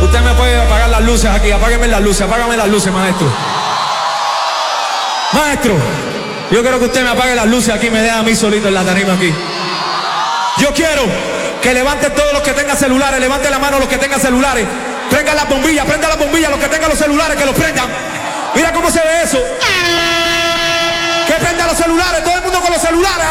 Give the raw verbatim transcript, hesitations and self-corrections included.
Usted me puede apagar las luces aquí. Apágueme las luces, apágame las luces, maestro. Maestro, yo quiero que usted me apague las luces aquí, me deja a mí solito en la tarima aquí. Yo quiero que levanten todos los que tengan celulares, levanten la mano los que tengan celulares. Prendan las bombillas, prendan las bombillas, los que tengan los celulares, que los prendan. Mira cómo se ve eso. Que prendan los celulares, todo el mundo con los celulares.